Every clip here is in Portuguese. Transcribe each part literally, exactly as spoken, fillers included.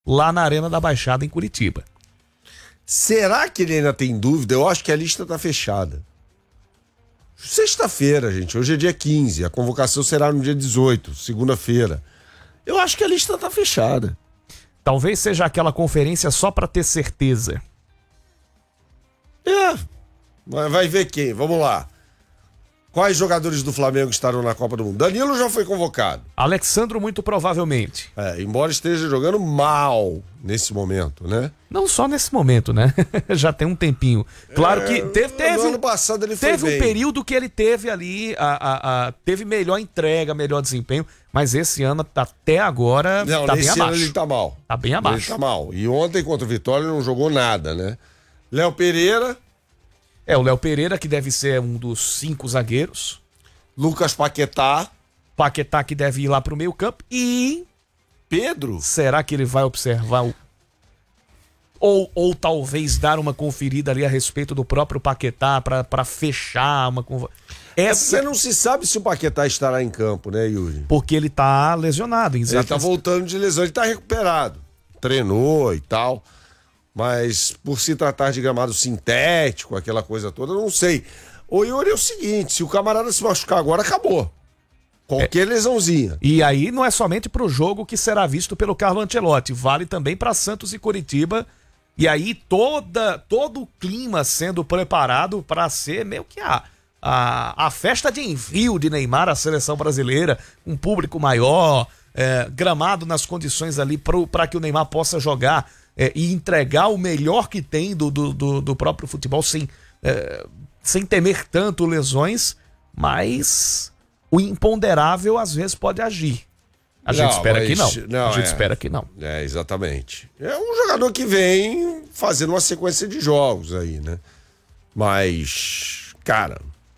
lá na Arena da Baixada, em Curitiba. Será que ele ainda tem dúvida? Eu acho que a lista tá fechada. Sexta-feira, gente. Hoje é dia quinze. A convocação será no dia dezoito, segunda-feira. Eu acho que a lista tá fechada. Talvez seja aquela conferência só para ter certeza. É. Vai ver quem. Vamos lá. Quais jogadores do Flamengo estarão na Copa do Mundo? Danilo já foi convocado. Alexandro, muito provavelmente. É, embora esteja jogando mal nesse momento, né? Não só nesse momento, né? Já tem um tempinho. Claro é, que teve, teve, no ano passado ele foi teve bem. um período que ele teve ali, a, a, a, teve melhor entrega, melhor desempenho, mas esse ano, até agora, não, tá bem nesse abaixo. Ano ele tá mal. Tá bem abaixo. Ele tá mal. E ontem contra o Vitória ele não jogou nada, né? Léo Pereira. É, o Léo Pereira, que deve ser um dos cinco zagueiros. Lucas Paquetá. Paquetá, que deve ir lá pro meio campo. E... Pedro? Será que ele vai observar o... Ou, ou talvez dar uma conferida ali a respeito do próprio Paquetá para fechar uma... Essa... É porque não se sabe se o Paquetá estará em campo, né, Yuri? Porque ele tá lesionado. Exatamente. Ele tá voltando de lesão, ele tá recuperado. Treinou e tal. Mas por se tratar de gramado sintético, aquela coisa toda, eu não sei. O Yuri é o seguinte, se o camarada se machucar agora, acabou. Qualquer é. lesãozinha. E aí não é somente pro jogo que será visto pelo Carlo Ancelotti, vale também para Santos e Curitiba. E aí toda, todo o clima sendo preparado para ser meio que a, a, a festa de envio de Neymar à seleção brasileira, um público maior, é, gramado nas condições ali para que o Neymar possa jogar é, e entregar o melhor que tem do, do, do, do próprio futebol sem... É, sem temer tanto lesões, mas o imponderável às vezes pode agir. A gente não, espera mas, que não. não. A gente é, espera que não. É, exatamente. É um jogador que vem fazendo uma sequência de jogos aí, né? Mas, cara,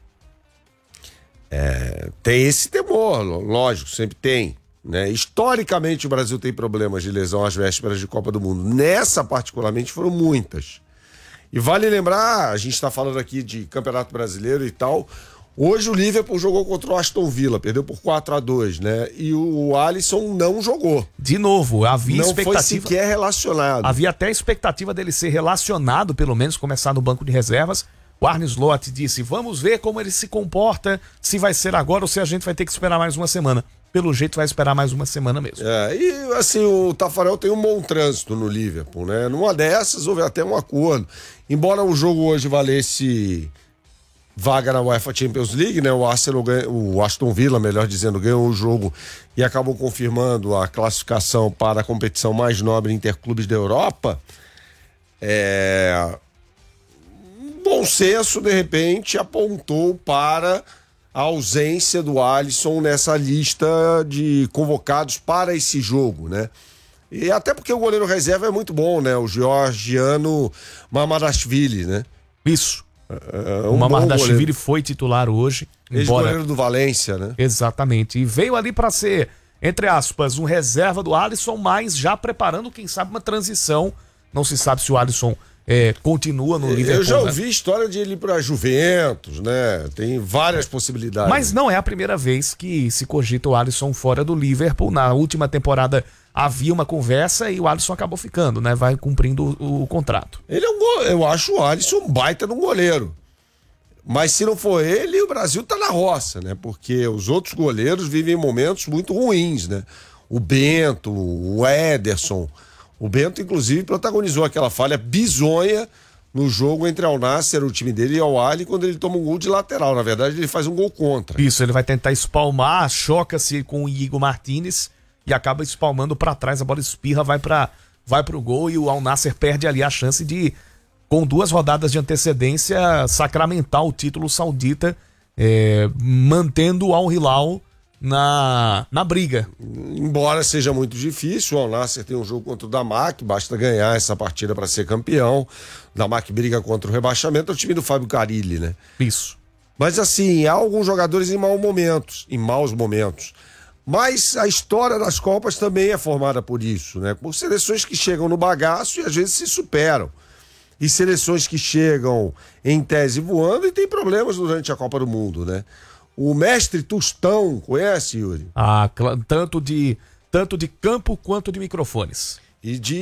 é, tem esse temor, lógico, sempre tem. Né? Historicamente o Brasil tem problemas de lesão às vésperas de Copa do Mundo. Nessa particularmente foram muitas. E vale lembrar, a gente está falando aqui de Campeonato Brasileiro e tal, hoje o Liverpool jogou contra o Aston Villa, perdeu por quatro a dois, né? E o Alisson não jogou. De novo, havia não expectativa... Não foi sequer relacionado. Havia até a expectativa dele ser relacionado, pelo menos começar no banco de reservas. O Arne Slot disse, vamos ver como ele se comporta, se vai ser agora ou se a gente vai ter que esperar mais uma semana. Pelo jeito vai esperar mais uma semana mesmo. É, e assim, o Tafarel tem um bom trânsito no Liverpool, né? Numa dessas houve até um acordo. Embora o jogo hoje valesse vaga na UEFA Champions League, né? O Arsenal ganha, o Aston Villa, melhor dizendo, ganhou o jogo e acabou confirmando a classificação para a competição mais nobre interclubes da Europa. É... Bom senso, de repente, apontou para a ausência do Alisson nessa lista de convocados para esse jogo, né? E até porque o goleiro reserva é muito bom, né? O georgiano Mamardashvili, né? Isso. É, é um o Mamardashvili foi titular hoje. Ex-goleiro embora... do Valência, né? Exatamente. E veio ali para ser, entre aspas, um reserva do Alisson, mas já preparando, quem sabe, uma transição. Não se sabe se o Alisson... É, continua no Liverpool. Eu já ouvi, né? História de ele ir para Juventus, né? Tem várias é. possibilidades. Mas não é a primeira vez que se cogita o Alisson fora do Liverpool. Na última temporada havia uma conversa e o Alisson acabou ficando, né? Vai cumprindo o, o contrato. Ele é um go... Eu acho o Alisson um baita de um goleiro. Mas se não for ele, o Brasil tá na roça, né? Porque os outros goleiros vivem momentos muito ruins, né? O Bento, o Ederson. O Bento, inclusive, protagonizou aquela falha bizonha no jogo entre Al Nassr, o time dele, e Al Ahly, quando ele toma um gol de lateral. Na verdade, ele faz um gol contra. Isso, ele vai tentar espalmar, choca-se com o Igor Martínez e acaba espalmando para trás, a bola espirra, vai para vai pro gol e o Al Nassr perde ali a chance de, com duas rodadas de antecedência, sacramentar o título saudita, é, mantendo o Al Hilal Na, na briga. Embora seja muito difícil, o Al Nassr tem um jogo contra o Damac, basta ganhar essa partida para ser campeão. O Damac briga contra o rebaixamento, é o time do Fábio Carilli, né? Isso. Mas assim, há alguns jogadores em maus momentos, em maus momentos. Mas a história das Copas também é formada por isso, né? Por seleções que chegam no bagaço e às vezes se superam. E seleções que chegam em tese voando e tem problemas durante a Copa do Mundo, né? O mestre Tostão, conhece, Yuri? Ah, tanto de, tanto de campo quanto de microfones. E de